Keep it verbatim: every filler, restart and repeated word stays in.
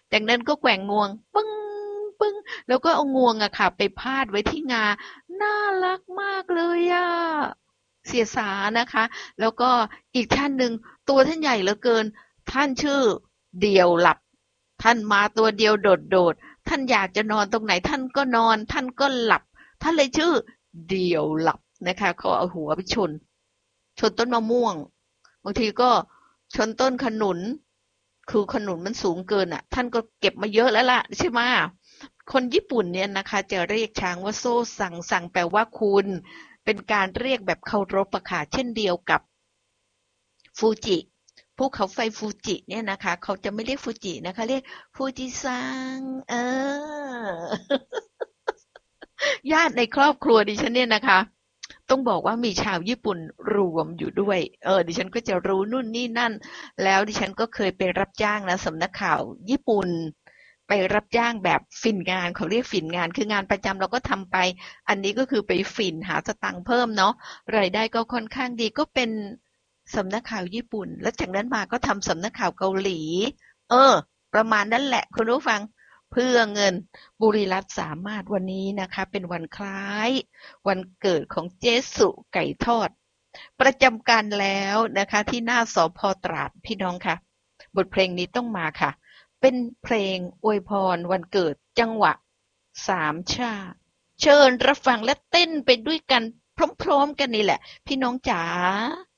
จากนั้นก็แกว่งงวงปึ้งปึ้งแล้วก็เอางวงอะค่ะไปพาดไว้ที่งาน่ารักมากเลยอะเสียสานะคะแล้วก็อีกท่านหนึ่งตัวท่านใหญ่เหลือเกินท่านชื่อเดี่ยวหลับท่านมาตัวเดียวโดดๆท่านอยากจะนอนตรงไหนท่านก็นอนท่านก็หลับท่านเลยชื่อเดี่ยวหลับนะคะเขาเอาหัวไปชนชนต้นมะม่วงบางทีก็ชนต้นขนุนคือขนุนมันสูงเกินอ่ะท่านก็เก็บมาเยอะแล้วล่ะใช่ไหมคนญี่ปุ่นเนี่ยนะคะจะเรียกช้างว่าโซ่ซังซังแปลว่าคุณเป็นการเรียกแบบเคารพอะค่ะเช่นเดียวกับฟูจิภูเขาไฟฟูจิเนี่ยนะคะเขาจะไม่เรียกฟูจินะคะเรียกฟูจิซังเออ ญาติในครอบครัวดิฉันเนี่ยนะคะต้องบอกว่ามีชาวญี่ปุ่นรวมอยู่ด้วยเออดิฉันก็จะรู้นู่นนี่นั่นแล้วดิฉันก็เคยไปรับจ้างนะสำนักข่าวญี่ปุ่นไปรับจ้างแบบฝิ่นงานเขาเรียกฝิ่นงานคืองานประจำเราก็ทำไปอันนี้ก็คือไปฝิ่นหาสตังค์เพิ่มเนาะรายได้ก็ค่อนข้างดีก็เป็นสำนักข่าวญี่ปุ่นแล้วจากนั้นมาก็ทำสำนักข่าวเกาหลีเออประมาณนั้นแหละคุณผู้ฟังเพื่อเงิน บุรีรัตน์สามารถวันนี้นะคะเป็นวันคล้ายวันเกิดของเจสุไก่ทอดประจำการแล้วนะคะที่หน้าสพตราดพี่น้องค่ะบทเพลงนี้ต้องมาค่ะเป็นเพลงอวยพรวันเกิดจังหวะสามชาติเชิญรับฟังและเต้นไปด้วยกันพร้อมๆกันนี่แหละพี่น้องจ๋า